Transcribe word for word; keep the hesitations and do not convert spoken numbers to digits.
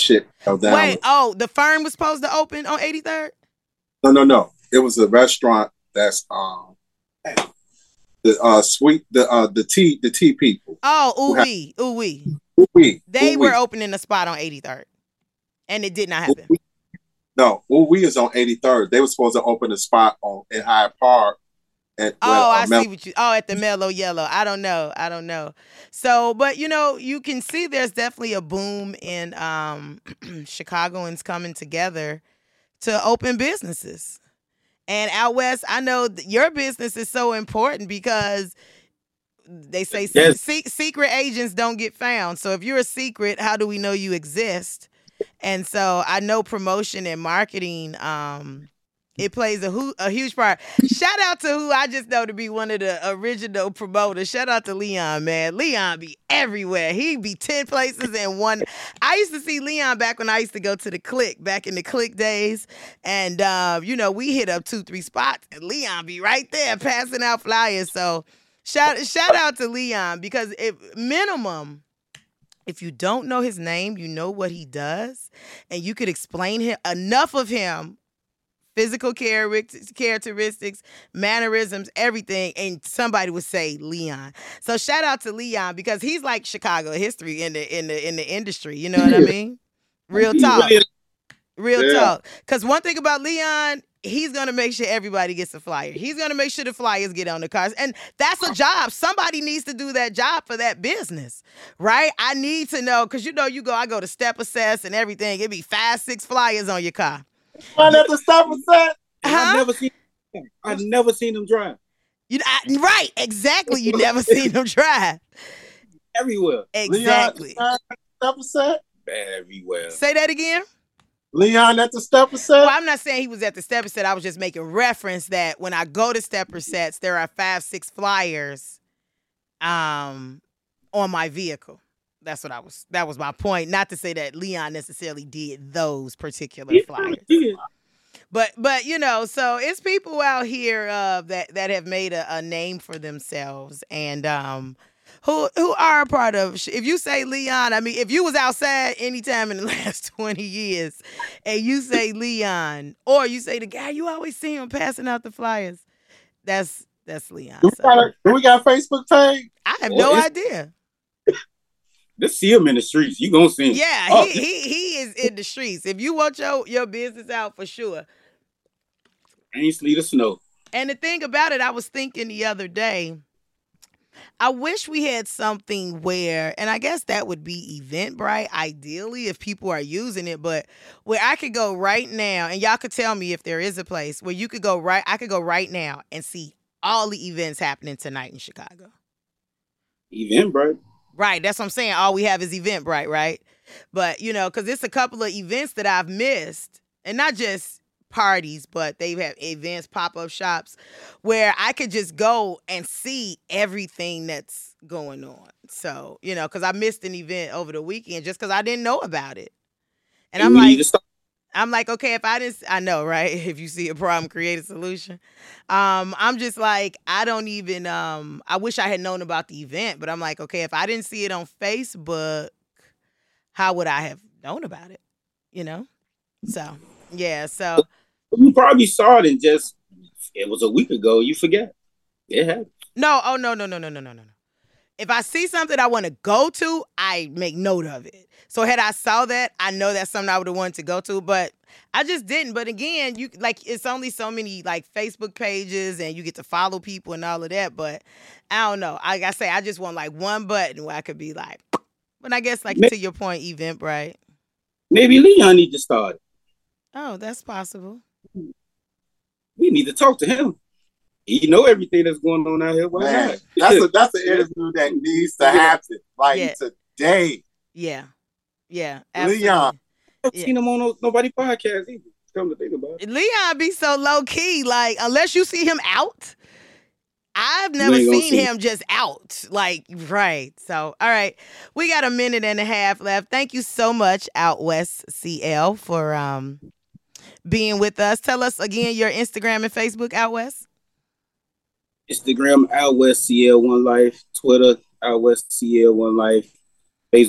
shit fell down. Wait, oh, the Fern was supposed to open on eighty-third? No, no, no. It was a restaurant that's um the uh sweet the uh the tea the tea people. Oh, ooh wee, ooh wee. Ooh wee. They ooh were wee. opening a spot on eighty-third, and it did not happen. Ooh, no, ooh wee is on eighty-third. They were supposed to open a spot on in Hyde Park. At, oh, well, I uh, Mel- see what you. Oh, at the Mellow Yellow. I don't know. I don't know. So, but you know, you can see there's definitely a boom in um, Chicagoans coming together to open businesses. And out west, I know th- your business is so important because they say se- Yes. se- secret agents don't get found. So if you're a secret, how do we know you exist? And so I know promotion and marketing, um, it plays a, hu- a huge part. Shout out to who I just know to be one of the original promoters. Shout out to Leon, man. Leon be everywhere. He be ten places in one. I used to see Leon back when I used to go to the Click, back in the Click days. And, uh, you know, we hit up two, three spots, and Leon be right there passing out flyers. So shout, shout out to Leon because if minimum, if you don't know his name, you know what he does, and you could explain him enough of him, physical characteristics, mannerisms, everything, and somebody would say Leon. So shout out to Leon because he's like Chicago history in the in the in the industry. You know what I mean? Real talk, real Yeah. talk. Because one thing about Leon, he's gonna make sure everybody gets a flyer. He's gonna make sure the flyers get on the cars, and that's a job. Somebody needs to do that job for that business, right? I need to know because you know you go, I go to Step Assess and everything. It'd be five, six flyers on your car. Why not the stop and set? And Huh? I've never seen. I've never seen them drive You I, right, exactly. You never seen him drive. everywhere. Exactly. Leon, step and set. Everywhere. Say that again. Leon at the step and set. Well, I'm not saying he was at the Stepper set. I was just making reference that when I go to Stepper sets, there are five, six flyers um, on my vehicle. That's what I was. That was my point. Not to say that Leon necessarily did those particular Yeah, flyers. yeah. But but you know, so it's people out here uh, that that have made a, a name for themselves and um, who who are a part of. If you say Leon, I mean, if you was outside anytime in the last twenty years, and you say Leon, or you say the guy you always see him passing out the flyers, that's that's Leon. Do we, So, got a, do we got a Facebook page? I have Well, no it's- idea. Just see him in the streets. You gonna see him. Yeah, Oh, he he he is in the streets. If you want your your business out for sure. ain't sleet or snow. And the thing about it, I was thinking the other day, I wish we had something where, and I guess that would be Eventbrite, ideally, if people are using it, but where I could go right now, and y'all could tell me if there is a place where you could go right, I could go right now and see all the events happening tonight in Chicago. Eventbrite. Right, that's what I'm saying. All we have is Eventbrite, right? But, you know, because it's a couple of events that I've missed, and not just parties, but they have events, pop-up shops, where I could just go and see everything that's going on. So, you know, because I missed an event over the weekend just because I didn't know about it. And I'm we need like, to start. I'm like, okay, if I didn't, I know, right? If you see a problem, create a solution. Um, I'm just like, I don't even, um, I wish I had known about the event, but I'm like, okay, if I didn't see it on Facebook, how would I have known about it? You know? So, yeah, so. You probably saw it and just, it was a week ago. You forget. It happened. No, oh, no, no, no, no, no, no, no. If I see something I want to go to, I make note of it. So had I saw that, I know that's something I would have wanted to go to, but I just didn't. But again, you like it's only so many like Facebook pages and you get to follow people and all of that. But I don't know. Like I say, I just want like one button where I could be like, but I guess like Maybe, to your point, Eventbrite. maybe Leon need to start. Oh, that's possible. We need to talk to him. He know everything that's going on out here. Why Man, not? that's a that's an interview that needs to happen. Like Yeah. today. Yeah. Yeah. Absolutely. Leon. I've Yeah. seen him on no, nobody podcast either. Come to think about it. Leon be so low key, like unless you see him out, I've You never ain't gonna seen see him just out. Like, right. So, all right. We got a minute and a half left. Thank you so much, Out West C L, for um being with us. Tell us again your Instagram and Facebook, Out West. Instagram, Out West C L One Life. Twitter, Out West C L One Life.